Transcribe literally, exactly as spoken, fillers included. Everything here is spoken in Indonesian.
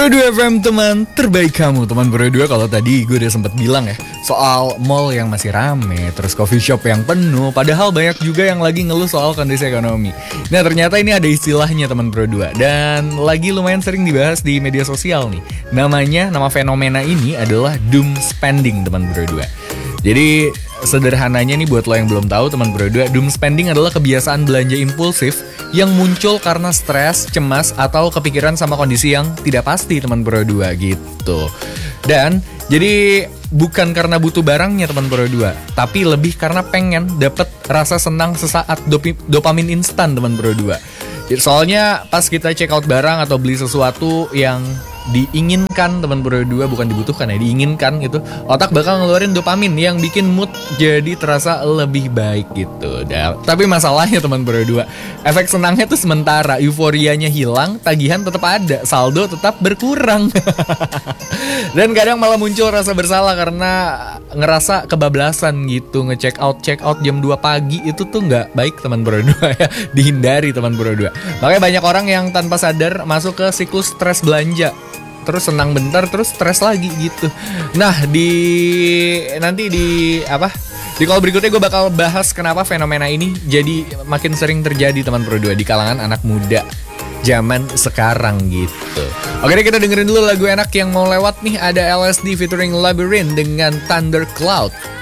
Bro dua F M, teman terbaik kamu. Teman Bro dua, kalau tadi gue udah sempet bilang ya soal mall yang masih rame, terus coffee shop yang penuh, padahal banyak juga yang lagi ngeluh soal kondisi ekonomi. Nah ternyata ini ada istilahnya teman Bro dua, dan lagi lumayan sering dibahas di media sosial nih. Namanya, nama fenomena ini adalah doom spending teman Bro dua. Jadi sederhananya nih buat lo yang belum tahu teman Bro dua, doom spending adalah kebiasaan belanja impulsif yang muncul karena stres, cemas, atau kepikiran sama kondisi yang tidak pasti teman Bro dua gitu. Dan jadi bukan karena butuh barangnya teman Bro dua, tapi lebih karena pengen dapet rasa senang sesaat, dopi, dopamin instan teman Bro dua. Soalnya pas kita check out barang atau beli sesuatu yang diinginkan teman Bro dua, bukan dibutuhkan ya, diinginkan gitu, otak bakal ngeluarin dopamin yang bikin mood jadi terasa lebih baik gitu. Dan, tapi masalahnya teman Bro dua, efek senangnya tuh sementara, euforianya hilang, tagihan tetap ada, saldo tetap berkurang. Dan kadang malah muncul rasa bersalah karena ngerasa kebablasan gitu. Nge-check out check out jam dua pagi itu tuh nggak baik teman Bro dua ya, dihindari teman Bro dua. Makanya banyak orang yang tanpa sadar masuk ke siklus stres belanja, terus senang bentar, terus stres lagi gitu. Nah di nanti di apa di call berikutnya gue bakal bahas kenapa fenomena ini jadi makin sering terjadi teman Bro dua di kalangan anak muda zaman sekarang gitu. Oke deh, kita dengerin dulu lagu enak yang mau lewat nih. Ada L S D featuring Labyrinth dengan Thundercloud.